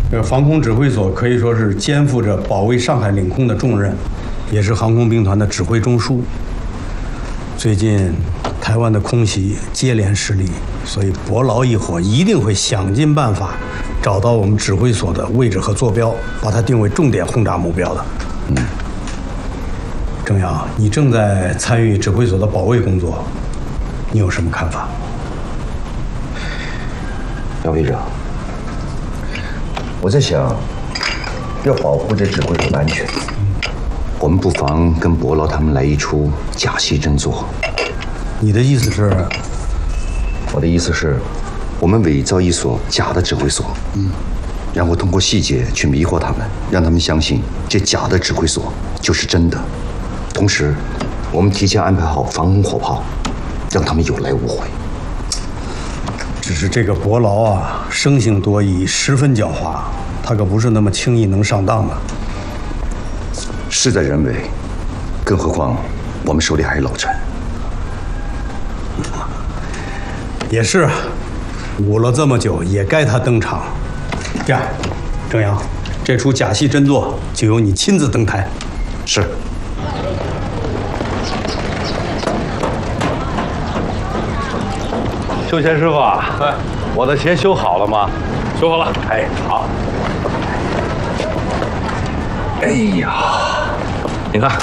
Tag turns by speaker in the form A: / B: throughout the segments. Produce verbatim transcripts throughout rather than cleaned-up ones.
A: 这个防空指挥所可以说是肩负着保卫上海领空的重任，也是航空兵团的指挥中枢。最近台湾的空袭接连失利，所以伯劳一伙一定会想尽办法找到我们指挥所的位置和坐标，把它定为重点轰炸目标的。嗯，郑阳，你正在参与指挥所的保卫工作，你有什么看法？
B: 姚队长，我在想，要保护这指挥所的安全，我们不妨跟伯劳他们来一出假戏真做。
A: 你的意思是？
B: 我的意思是，我们伪造一所假的指挥所，嗯，然后通过细节去迷惑他们，让他们相信这假的指挥所就是真的。同时，我们提前安排好防空火炮，让他们有来无回。
A: 只是这个伯劳啊，生性多疑，十分狡猾，他可不是那么轻易能上当的。
B: 事在人为，更何况我们手里还有老陈。
A: 也是，捂了这么久，也该他登场。这样，郑阳，这出假戏真做就由你亲自登台。
B: 是。
C: 修钱师傅啊，哎，我的鞋修好了吗？
D: 修好了。
C: 哎，好。哎呀，
D: 你看，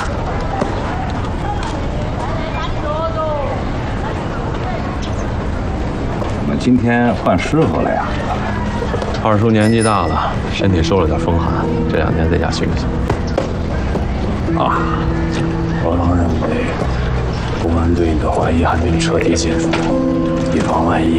C: 我们今天换师傅了呀。
D: 二叔年纪大了，身体受了点风寒，这两天在家休息。
C: 啊，伯劳认为公安对你的怀疑还没有彻底解除，以防万一。